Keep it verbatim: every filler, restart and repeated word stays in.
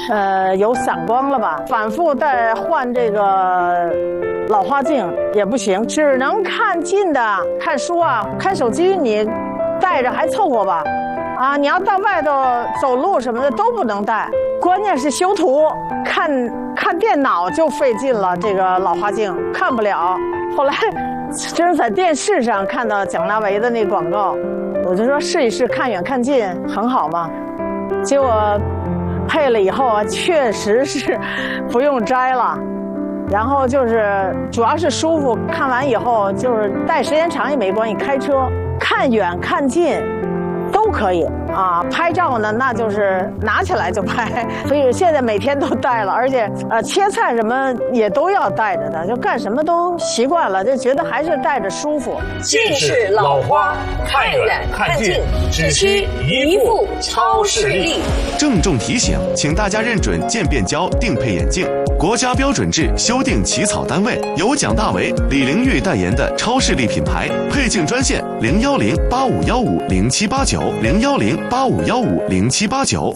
呃，有散光了吧？反复再换这个老花镜也不行，只能看近的，看书啊，看手机你带着还凑合吧。啊，你要到外头走路什么的都不能带。关键是修图，看看电脑就费劲了，这个老花镜看不了。后来真是在电视上看到蒋大为的那广告，我就说试一试，看远看近很好嘛。结果配了以后啊，确实是不用摘了，然后就是主要是舒服。看完以后就是戴时间长也没关系，开车看远看近都可以啊。拍照呢，那就是拿起来就拍，所以现在每天都带了，而且呃切菜什么也都要带着的，就干什么都习惯了，就觉得还是带着舒服。 近视老花，看远看近，只需一副超视力。 郑重提醒，请大家认准渐变焦定配眼镜，国家标准制修订起草单位，由蒋大为、李玲玉代言的超视力品牌。配镜专线零幺零八五幺五零七八九零幺零八五幺五零七八九。